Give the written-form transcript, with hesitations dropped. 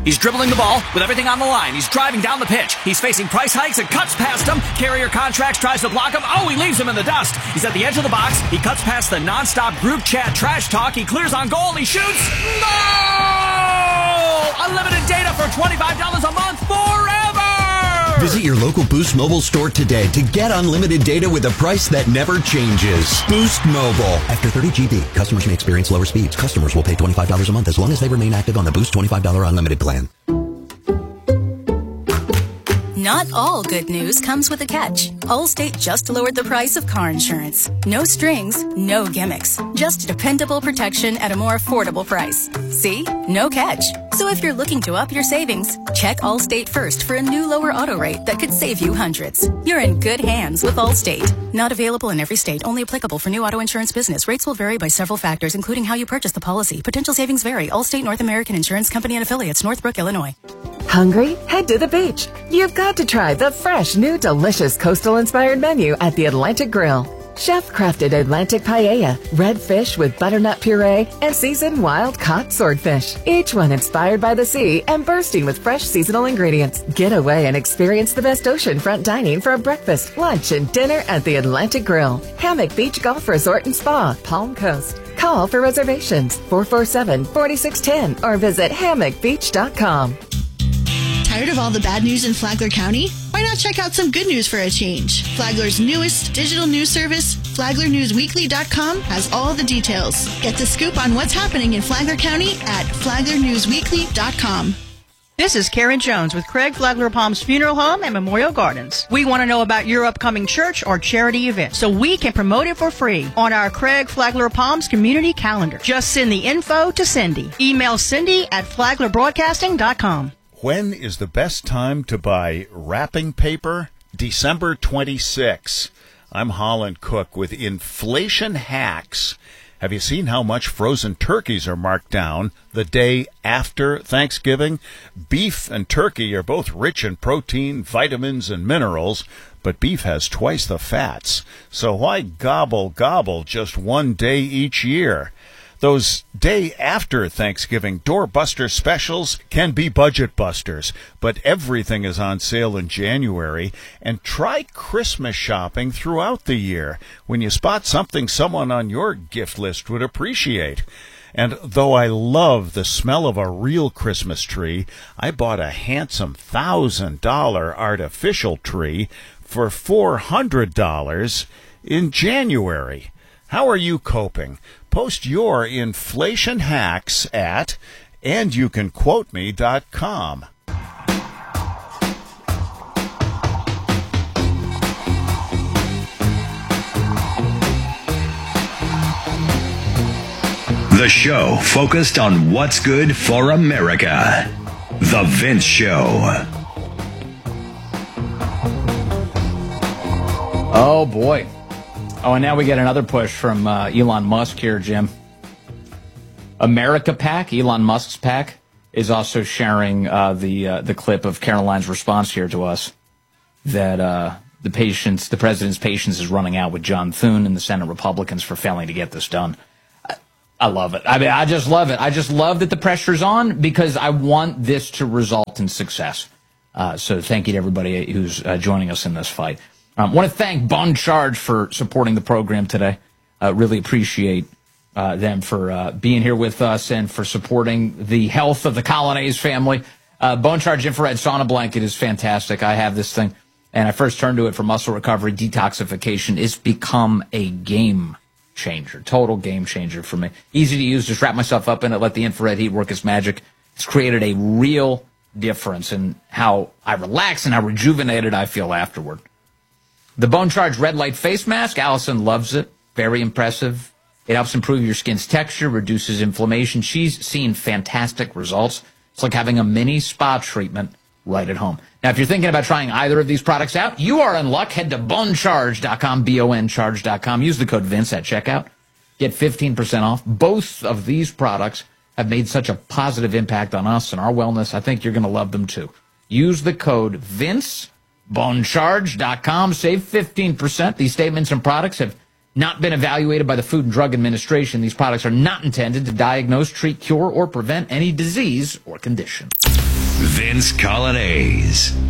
He's dribbling the ball with everything on the line. He's driving down the pitch. He's facing price hikes and cuts past him. Carrier Contracts tries to block him. Oh, he leaves him in the dust. He's at the edge of the box. He cuts past the nonstop group chat trash talk. He clears on goal. He shoots. No! Unlimited data for $25 a month forever! Visit your local Boost Mobile store today to get unlimited data with a price that never changes. Boost Mobile. After 30 GB, customers may experience lower speeds. Customers will pay $25 a month as long as they remain active on the Boost $25 unlimited plan. Not all good news comes with a catch. Allstate just lowered the price of car insurance. No strings, no gimmicks. Just dependable protection at a more affordable price. See? No catch. So if you're looking to up your savings, check Allstate first for a new lower auto rate that could save you hundreds. You're in good hands with Allstate. Not available in every state. Only applicable for new auto insurance business. Rates will vary by several factors, including how you purchase the policy. Potential savings vary. Allstate North American Insurance Company and Affiliates, Northbrook, Illinois. Hungry? Head to the beach. You've got to try the fresh, new, delicious coastal-inspired menu at the Atlantic Grill. Chef-crafted Atlantic paella, red fish with butternut puree, and seasoned wild-caught swordfish. Each one inspired by the sea and bursting with fresh seasonal ingredients. Get away and experience the best oceanfront dining for a breakfast, lunch, and dinner at the Atlantic Grill. Hammock Beach Golf Resort and Spa, Palm Coast. Call for reservations, 447-4610, or visit hammockbeach.com. Tired of all the bad news in Flagler County? Why not check out some good news for a change? Flagler's newest digital news service, FlaglerNewsWeekly.com, has all the details. Get the scoop on what's happening in Flagler County at FlaglerNewsWeekly.com. This is Karen Jones with Craig Flagler Palms Funeral Home and Memorial Gardens. We want to know about your upcoming church or charity event so we can promote it for free on our Craig Flagler Palms community calendar. Just send the info to Cindy. Email Cindy at FlaglerBroadcasting.com. When is the best time to buy wrapping paper? December 26. I'm Holland Cook with Inflation Hacks. Have you seen how much frozen turkeys are marked down the day after Thanksgiving? Beef and turkey are both rich in protein, vitamins, and minerals, but beef has twice the fats. So why gobble just one day each year? Those day after Thanksgiving doorbuster specials can be budget busters, but everything is on sale in January. And try Christmas shopping throughout the year when you spot something someone on your gift list would appreciate. And though I love the smell of a real Christmas tree, I bought a handsome $1,000 artificial tree for $400 in January. How are you coping? Post your inflation hacks at andyoucanquoteme.com. The show focused on what's good for America. The Vince Show. Oh, boy. Oh, and now we get another push from Elon Musk here, Jim. America PAC, Elon Musk's PAC, is also sharing the clip of Caroline's response here to us that the president's patience is running out with John Thune and the Senate Republicans for failing to get this done. I love it. I mean, I just love it. I just love that the pressure's on because I want this to result in success. So thank you to everybody who's joining us in this fight. I want to thank Bon Charge for supporting the program today. Really appreciate them for being here with us and for supporting the health of the Colonnais family. Bone Charge Infrared Sauna Blanket is fantastic. I have this thing, and I first turned to it for muscle recovery, detoxification. It's become a game changer, total game changer for me. Easy to use, just wrap myself up in it, let the infrared heat work its magic. It's created a real difference in how I relax and how rejuvenated I feel afterward. The Bone Charge Red Light Face Mask, Allison loves it. Very impressive. It helps improve your skin's texture, reduces inflammation. She's seen fantastic results. It's like having a mini spa treatment right at home. Now, if you're thinking about trying either of these products out, you are in luck. Head to bonecharge.com, BONcharge.com. Use the code Vince at checkout. Get 15% off. Both of these products have made such a positive impact on us and our wellness. I think you're going to love them too. Use the code Vince, bonecharge.com. Save 15%. These statements and products have not been evaluated by the Food and Drug Administration. These products are not intended to diagnose, treat, cure, or prevent any disease or condition. Vince Colonnese.